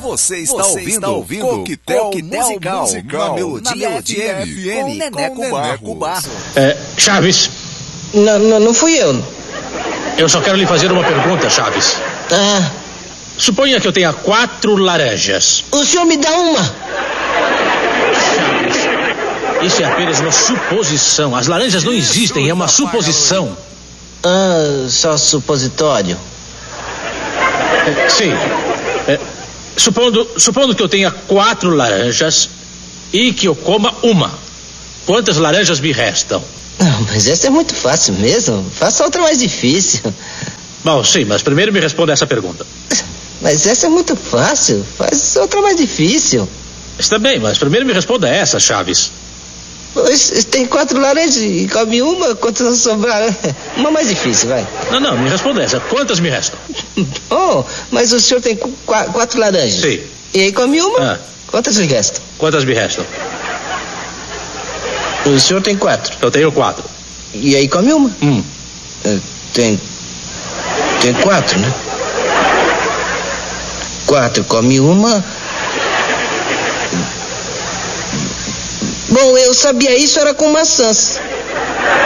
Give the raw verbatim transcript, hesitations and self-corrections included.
Você está, Você ouvindo, está ouvindo Coquetel, Coquetel Musical, musical na Melodia, Melodia F M, com Neneco, com Neneco Barros. É, Chaves. Não, não, não fui eu. Eu só quero lhe fazer uma pergunta, Chaves. Ah. Suponha que eu tenha quatro laranjas. O senhor me dá uma? Chaves, isso é apenas uma suposição. As laranjas não existem, é uma suposição. Ah, só supositório. É, sim. É, supondo, supondo que eu tenha quatro laranjas e que eu coma uma. Quantas laranjas me restam? Não, mas essa é muito fácil mesmo. Faça outra mais difícil. Bom, sim, mas primeiro me responda essa pergunta. Mas essa é muito fácil. Faz outra mais difícil. Está bem, mas primeiro me responda essa, Chaves. Pois, tem quatro laranjas e come uma, quantas sobraram? Uma mais difícil, vai. Não, não, me responda essa. Quantas me restam? Oh, mas o senhor tem qu quatro laranjas. Sim. E aí come uma? Ah. Quantas lhe restam? Quantas me restam? O senhor tem quatro. Eu tenho quatro. E aí come uma? Hum. Tem... Tem quatro, né? Quatro, come uma... Bom, eu sabia isso, era com maçãs.